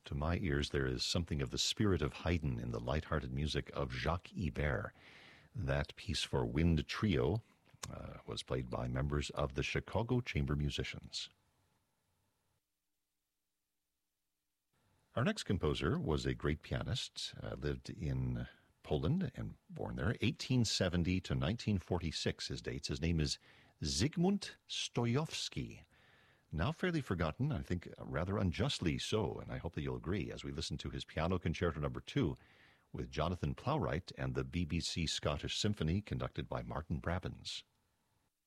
To my ears, there is something of the spirit of Haydn in the light-hearted music of Jacques Ibert. That piece for wind trio was played by members of the Chicago Chamber Musicians. Our next composer was a great pianist, lived in Poland and born there, 1870 to 1946, his dates. His name is Zygmunt Stojowski. Now fairly forgotten, I think rather unjustly so, and I hope that you'll agree as we listen to his Piano Concerto No. 2 with Jonathan Plowright and the BBC Scottish Symphony conducted by Martin Brabbins.